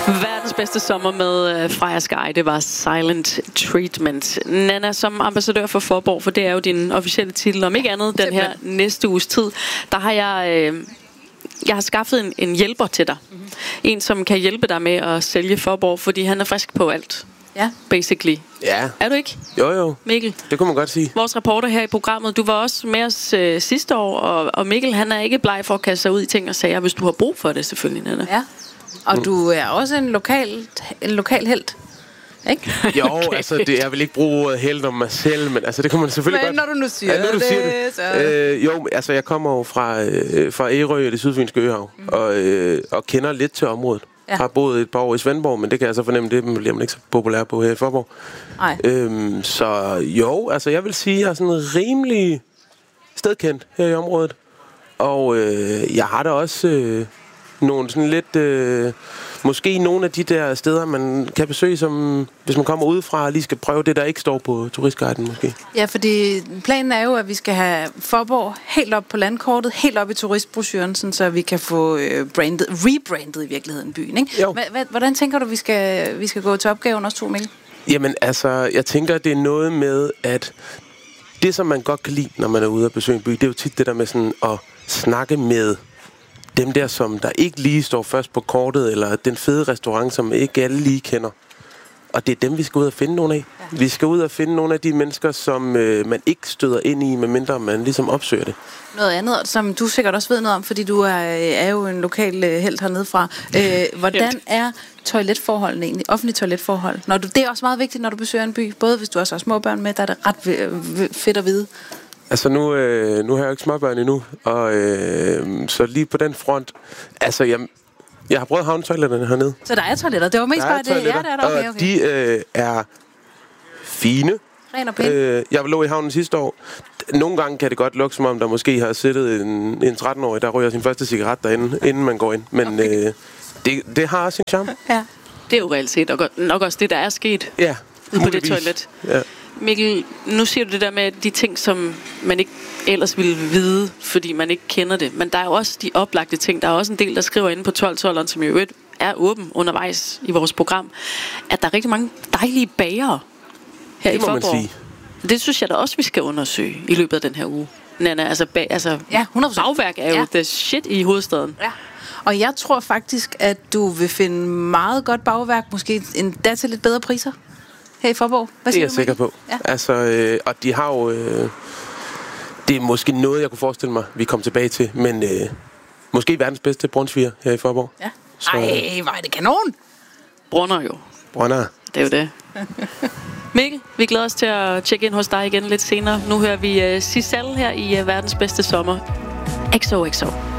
Verdens bedste sommer med Freja Sky, det var Silent Treatment. Nanna, som ambassadør for Faaborg, for det er jo din officielle titel, om ikke andet den her næste uges tid, der har jeg har skaffet en hjælper til dig. Mm-hmm. En, som kan hjælpe dig med at sælge Faaborg, fordi han er frisk på alt. Ja. Basically. Ja. Er du ikke? Jo. Mikkel? Det kunne man godt sige. Vores reporter her i programmet, du var også med os sidste år, og Mikkel, han er ikke bleg for at kaste sig ud i ting og sager, hvis du har brug for det, selvfølgelig, Nanna. Ja. Og du er også en lokal helt, ikke? Jo, okay. Altså, det er vel ikke bruge helt om mig selv, men altså, det kan man selvfølgelig men godt. Men når du nu siger det. Jo, altså, jeg kommer jo fra Ærø og det sydfynske øhav, og kender lidt til området. Ja. Har boet et par år i Svendborg, men det kan jeg så fornemme, det bliver man ikke så populær på her i Faaborg. Nej. Så jo, altså, jeg vil sige, at jeg er sådan rimelig stedkendt her i området. Og jeg har da også nogle sådan lidt... måske nogle af de der steder, man kan besøge, som hvis man kommer udefra og lige skal prøve det, der ikke står på turistguiden måske. Ja, fordi planen er jo, at vi skal have Faaborg helt op på landkortet, helt op i turistbrochuren, sådan, så vi kan få rebrandet i virkeligheden byen. Ikke? Hvordan tænker du, vi skal gå til opgaven også, to Mikkel? Jamen altså, jeg tænker, det er noget med, at det, som man godt kan lide, når man er ude og besøge en by, det er jo tit det der med sådan at snakke med dem der, som der ikke lige står først på kortet, eller den fede restaurant, som ikke alle lige kender. Og det er dem, vi skal ud og finde nogle af. Ja. Vi skal ud og finde nogle af de mennesker, som man ikke støder ind i, medmindre man ligesom opsøger det. Noget andet, som du sikkert også ved noget om, fordi du er jo en lokal helt hernede fra. Hvordan er toiletforholdene egentlig? Offentlige toiletforhold? Det er også meget vigtigt, når du besøger en by. Både hvis du også har små børn med, der er det ret fedt at vide. Altså nu har jeg jo ikke småbørn endnu, og så lige på den front, altså jeg har prøvet havnetoiletterne hernede. Så der er toiletter, det var mest bare det. Ja, det er der. Okay. Og de er fine. Ren og pæn. Jeg lå i havnen sidste år. Nogle gange kan det godt lugte, som om der måske har siddet en 13-årig, der ryger sin første cigaret derinde, inden man går ind. Men okay. Det har også sin charme. Ja. Det er jo reelt set, og nok også det, der er sket på det toilet. Ja. Mikkel, nu siger du det der med de ting, som man ikke ellers ville vide, fordi man ikke kender det. Men der er jo også de oplagte ting. Der er også en del, der skriver inde på 12-12'eren, som jo er åben undervejs i vores program, at der er rigtig mange dejlige bagere her i Faaborg. Det må man sige. Det synes jeg da også, vi skal undersøge i løbet af den her uge. Nanna, altså 100%. Bagværk er jo the shit i hovedstaden. Ja. Og jeg tror faktisk, at du vil finde meget godt bagværk, måske endda til lidt bedre priser. Her i Faaborg. Det er jeg sikker på. Ja. Altså, og de har jo... det er måske noget, jeg kunne forestille mig, vi kommer tilbage til. Men måske verdens bedste brunsviger her i Faaborg. Ja. Ej, hvor er det kanon! Brunner jo. Brunner. Det er jo det. Mikkel, vi glæder os til at tjekke ind hos dig igen lidt senere. Nu hører vi Sissel her i verdens bedste sommer. XOXO.